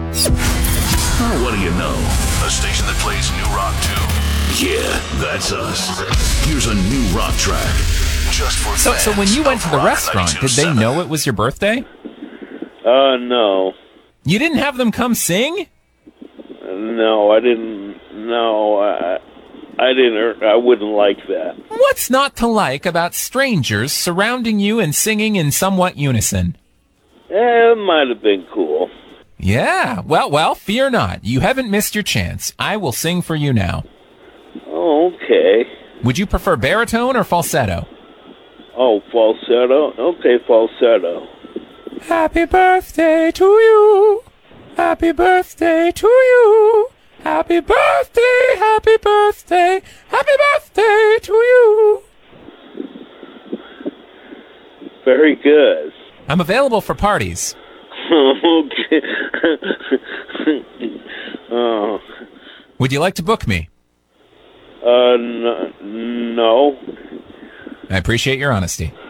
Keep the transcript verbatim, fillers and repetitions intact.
Oh, what do you know? A station that plays new rock, too. Yeah, that's us. Here's a new rock track. Just for So, fans so when you went of to the Rock restaurant, did they ninety-two point seven. know it was your birthday? Uh, no. You didn't have them come sing? No, I didn't. No, I, I didn't. I wouldn't like that. What's not to like about strangers surrounding you and singing in somewhat unison? Eh, it might have been cool. Yeah, well, well, fear not. You haven't missed your chance. I will sing for you now. Oh, okay. Would you prefer baritone or falsetto? Oh, falsetto? Okay, falsetto. Happy birthday to you. Happy birthday to you. Happy birthday, happy birthday, happy birthday to you. Very good. I'm available for parties. Okay. Oh. Would you like to book me? Uh, n- no. I appreciate your honesty.